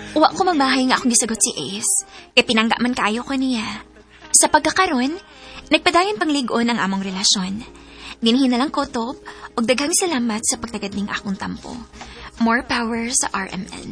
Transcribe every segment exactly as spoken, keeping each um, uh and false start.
Wa ko magbahay nga akong gisagot si Ace. Kay pinangga man kayo ko niya. Sa pagkakaroon, nagpadayon pangligon ang among relasyon. Dinhin na lang ko, Top, og daghang salamat sa pagtagadling akong tampo. More power sa R M N.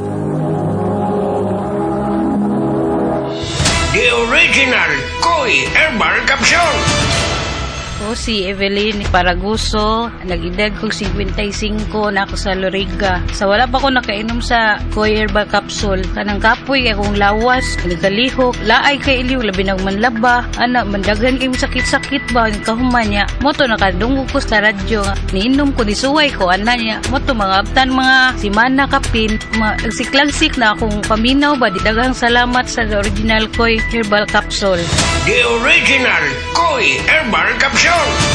The original Koi Herbal Capsule. O si Evelyn Paraguso, nagidag kong fifty-five na ako sa Loriga. Sa wala pa ko nakainom sa Koi Herbal Capsule. Kanang kapoy kay akong lawas, nagkalihok, laay kay iliw, labi ng manlaba. Ana, mandagan kay sakit-sakit ba, kahuman niya. Moto nakadungog ko sa radyo. Niinom ko, nisuway ko, ana niya. Moto mga abtan, mga simana kapin. Nagsiklagsik na akong paminaw ba, didagang salamat sa original Koi Herbal Capsule. The original Koi Herbal Capsule.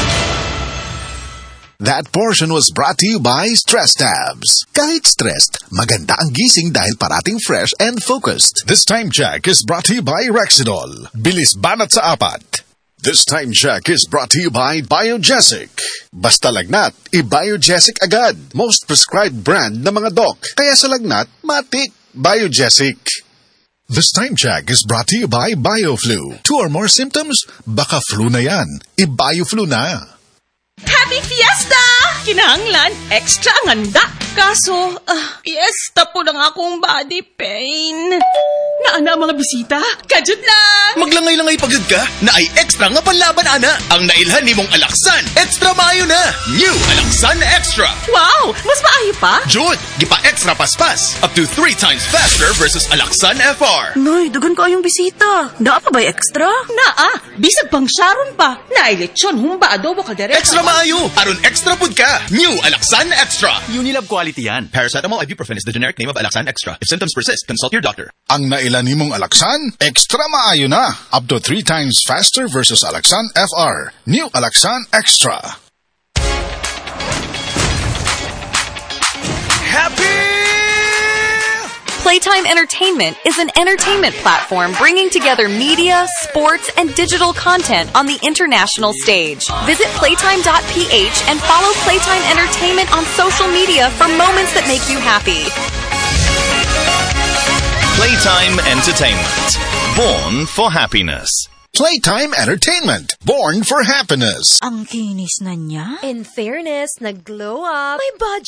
That portion was brought to you by Stress Tabs. Kahit stressed, maganda ang gising dahil parating fresh and focused. This time check is brought to you by Rexidol. Bilis banat sa apat. This time check is brought to you by Biogesic. Basta lagnat, i-Biogesic agad. Most prescribed brand ng mga doc. Kaya sa lagnat, matik. Biogesic. This time check is brought to you by BioFlu. Two or more symptoms? Baka flu na yan. I-BioFlu na. Happy Fiesta! Kinahanglan, extra ang handa. Kaso, uh, fiesta po ng akong body pain. Naana mga bisita? Kajut lang! Maglangay-langay pagod ka na ay extra nga panlaban, ana. Ang nailhan ni mong Alaksan, extra maayo na. New Alaksan Extra. Wow! Mas maayo pa? Jud, gipa extra paspas. Up to three times faster versus Alaksan F R. Noy, dugan ko yung bisita. Naa pa ba extra? Naa. Bisag pang Sharon pa. Nailitsyon, humba adobo kaldereta. Extra maayo. Aron extra pud ka. New Alaksan Extra. Unilab quality yan. Paracetamol ibuprofen is the generic name of Alaksan Extra. If symptoms persist, consult your doctor. Ang nailan nimong Alaksan, extra maayo na. Up to three times faster versus Alaksan F R. New Alaksan Extra. Happy! Playtime Entertainment is an entertainment platform bringing together media, sports, and digital content on the international stage. Visit playtime dot p h and follow Playtime Entertainment on social media for moments that make you happy. Playtime Entertainment. Born for happiness. Playtime Entertainment. Born for happiness. Ang kinis na niya. In fairness, nag-glow up. May budget